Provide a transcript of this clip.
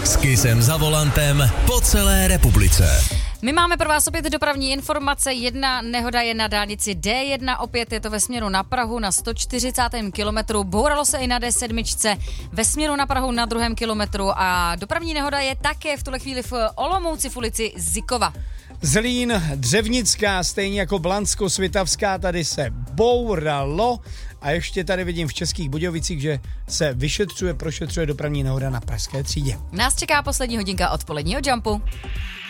S Kissem za volantem po celé republice. My máme pro vás opět dopravní informace. Jedna nehoda je na dálnici D1, opět je to ve směru na Prahu na 140. kilometru. Bouralo se i na D7 ve směru na Prahu na 2. kilometru a dopravní nehoda je také v tuhle chvíli v Olomouci v ulici Zikova. Zlín, Dřevnická, stejně jako Blansko-Svitavská, tady se bouralo a ještě tady vidím v Českých Budějovicích, že se prošetřuje dopravní nehoda na Pražské třídě. Nás čeká poslední hodinka odpoledního Jumpu.